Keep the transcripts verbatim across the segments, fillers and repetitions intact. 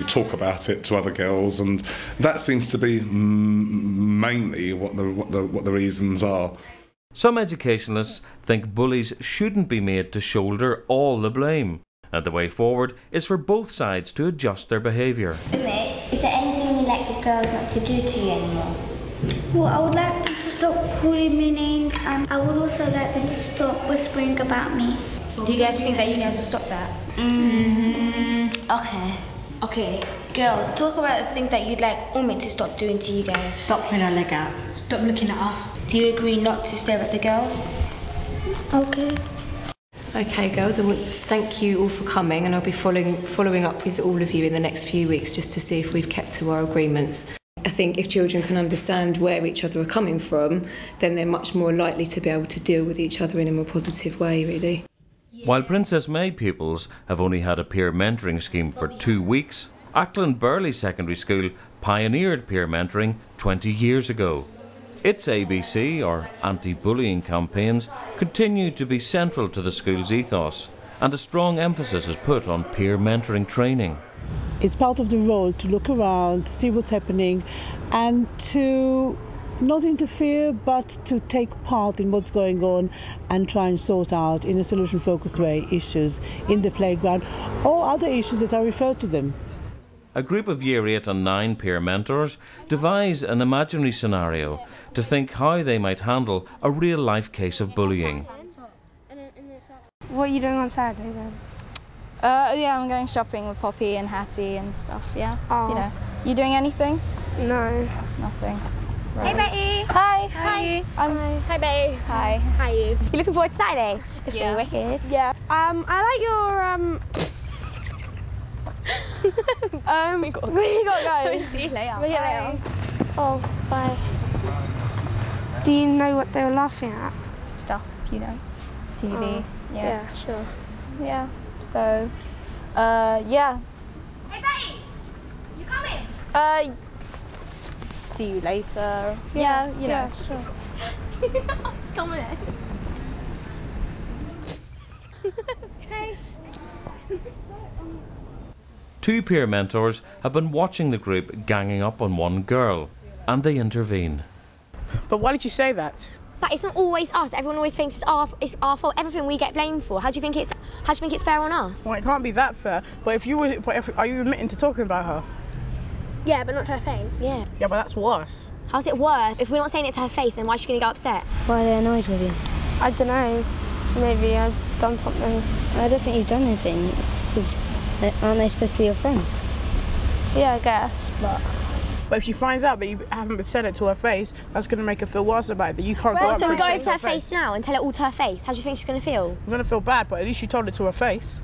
talk about it to other girls, and that seems to be mainly what the what the what the reasons are. Some educationalists think bullies shouldn't be made to shoulder all the blame, and the way forward is for both sides to adjust their behaviour. Is there anything you'd like the girls not to do to you anymore? Well, I would like them to stop calling me names, and I would also like them to stop whispering about me. Do you guys think that you guys will stop that? Mm, okay. Okay, girls, talk about the things that you'd like Umi to stop doing to you guys. Stop putting her leg out. Stop looking at us. Do you agree not to stare at the girls? Okay. Okay, girls, I want to thank you all for coming, and I'll be following, following up with all of you in the next few weeks just to see if we've kept to our agreements. I think if children can understand where each other are coming from, then they're much more likely to be able to deal with each other in a more positive way, really. While Princess May pupils have only had a peer mentoring scheme for two weeks, Ackland Burley Secondary School pioneered peer mentoring twenty years ago. Its A B C, or anti-bullying campaigns, continue to be central to the school's ethos, and a strong emphasis is put on peer mentoring training. It's part of the role to look around, to see what's happening, and to not interfere, but to take part in what's going on and try and sort out, in a solution-focused way, issues in the playground or other issues that are referred to them. A group of Year eight and nine peer mentors devise an imaginary scenario to think how they might handle a real-life case of bullying. What are you doing on Saturday then? Uh, yeah, I'm going shopping with Poppy and Hattie and stuff, yeah. Oh. You know. You doing anything? No. Nothing. Hey Betty! Hi! Hi! I'm... Hi! Hi Betty! Hi! How are you? You looking forward to Saturday? It's Yeah. gonna be wicked. Yeah. Um, I like your, um... um, we gotta go. We gotta go. See you later. See you later. Oh, bye. Do you know what they were laughing at? Stuff, you know. T V. Oh, yeah. yeah, sure. Yeah. So, uh, yeah. Hey Betty! You coming? Uh, s- see you later. Yeah, you know. Yeah, sure. Come on. Hey. Two peer mentors have been watching the group ganging up on one girl, and they intervene. But why did you say that? But it's not always us. Everyone always thinks it's our it's our fault. Everything we get blamed for. How do you think it's How do you think it's fair on us? Well, it can't be that fair. But if you were, but if, are you admitting to talking about her? Yeah, but not to her face. Yeah. Yeah, but that's worse. How's it worse? If we're not saying it to her face, then why is she going to get upset? Why are they annoyed with you? I don't know. Maybe I've done something. I don't think you've done anything, because aren't they supposed to be your friends? Yeah, I guess, but... But if she finds out that you haven't said it to her face, that's going to make her feel worse about it, that you can't go Well, up so we and go say over it to her face now and tell it all to her face. How do you think she's going to feel? I'm going to feel bad, but at least you told it to her face.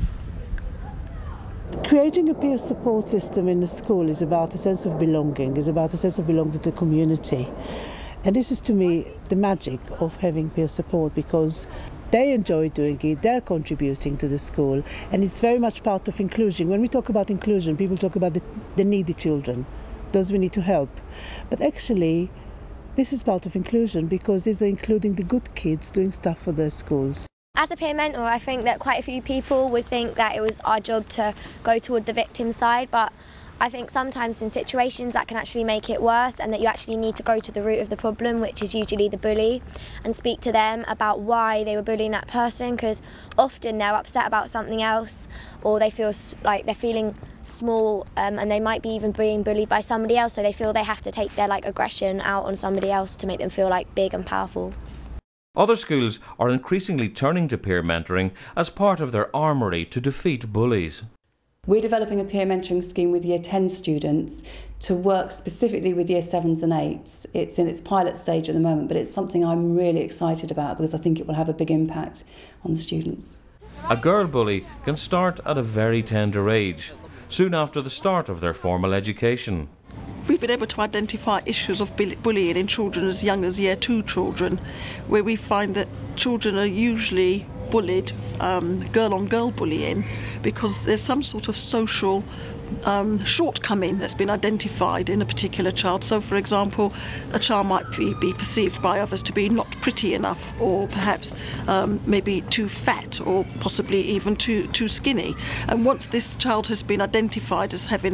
Creating a peer support system in the school is about a sense of belonging, is about a sense of belonging to the community. And this is, to me, the magic of having peer support, because they enjoy doing it, they're contributing to the school, and it's very much part of inclusion. When we talk about inclusion, people talk about the, the needy children, those we need to help. But actually, this is part of inclusion, because these are including the good kids doing stuff for their schools. As a peer mentor, I think that quite a few people would think that it was our job to go toward the victim side, but I think sometimes in situations that can actually make it worse, and that you actually need to go to the root of the problem, which is usually the bully, and speak to them about why they were bullying that person, because often they're upset about something else, or they feel like they're feeling small, um, and they might be even being bullied by somebody else, so they feel they have to take their like aggression out on somebody else to make them feel like big and powerful. Other schools are increasingly turning to peer mentoring as part of their armoury to defeat bullies. We're developing a peer mentoring scheme with Year ten students to work specifically with Year sevens and eights. It's in its pilot stage at the moment, but it's something I'm really excited about because I think it will have a big impact on the students. A girl bully can start at a very tender age, soon after the start of their formal education. We've been able to identify issues of bullying in children as young as Year two children, where we find that children are usually bullied, um, girl-on-girl bullying, because there's some sort of social um, shortcoming that's been identified in a particular child. So, for example, a child might be, be perceived by others to be not pretty enough, or perhaps um, maybe too fat, or possibly even too, too skinny. And once this child has been identified as having